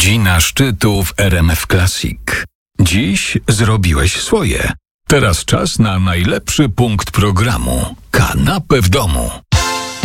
Godzina szczytu w RMF Classic. Dziś zrobiłeś swoje. Teraz czas na najlepszy punkt programu. Kanapę w domu.